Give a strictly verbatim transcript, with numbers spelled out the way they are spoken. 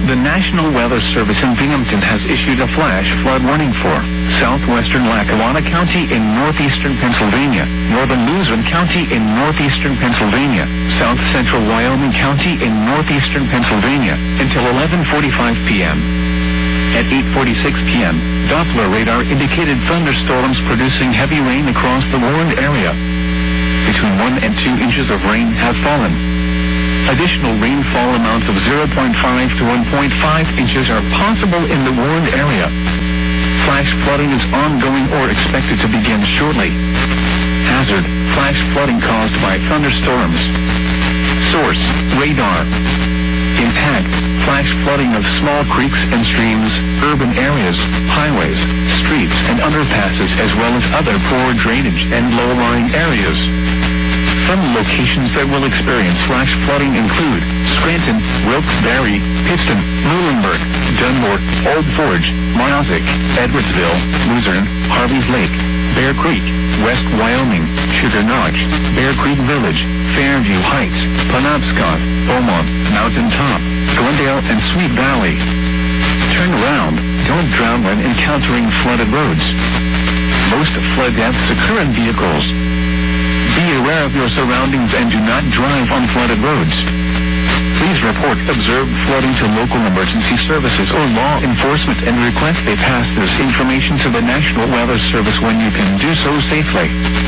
The National Weather Service in Binghamton has issued a flash flood warning for southwestern Lackawanna County in northeastern Pennsylvania, northern Luzerne County in northeastern Pennsylvania, south central Wyoming County in northeastern Pennsylvania, until eleven forty-five p.m. At eight forty-six p.m., Doppler radar indicated thunderstorms producing heavy rain across the warned area. Between one and two inches of rain have fallen. Additional rainfall amounts of zero point five to one point five inches are possible in the warned area. Flash flooding is ongoing or expected to begin shortly. Hazard: flash flooding caused by thunderstorms. Source: radar. Impact: flash flooding of small creeks and streams, urban areas, highways, streets and underpasses, as well as other poor drainage and low-lying areas. Some locations that will experience flash flooding include Scranton, Wilkes-Barre, Pittston, Muhlenberg, Dunmore, Old Forge, Mosaic, Edwardsville, Luzerne, Harvey's Lake, Bear Creek, West Wyoming, Sugar Notch, Bear Creek Village, Fairview Heights, Penobscot, Beaumont, Mountain Top, Glendale, and Sweet Valley. Turn around. Don't drown when encountering flooded roads. Most flood deaths occur in vehicles. Be aware of your surroundings and do not drive on flooded roads. Please report observed flooding to local emergency services or law enforcement and request they pass this information to the National Weather Service when you can do so safely.